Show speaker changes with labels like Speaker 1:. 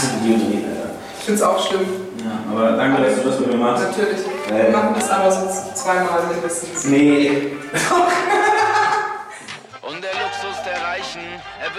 Speaker 1: hasse Videodrehen, Alter.
Speaker 2: Ich find's auch schlimm.
Speaker 1: Ja, aber danke, dass du das mit mir machst.
Speaker 2: Natürlich. Wir machen das aber so zweimal mindestens.
Speaker 1: Nee.
Speaker 3: Und der Luxus der Reichen,